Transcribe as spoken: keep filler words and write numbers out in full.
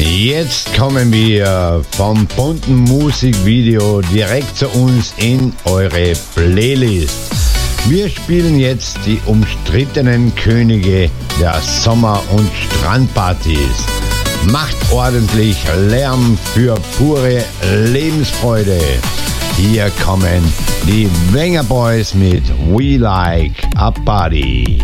Jetzt kommen wir vom bunten Musikvideo direkt zu uns in eure Playlist. Wir spielen jetzt die umstrittenen Könige der Sommer- und Strandpartys. Macht ordentlich Lärm für pure Lebensfreude. Hier kommen die Wenger Boys mit We Like a Party.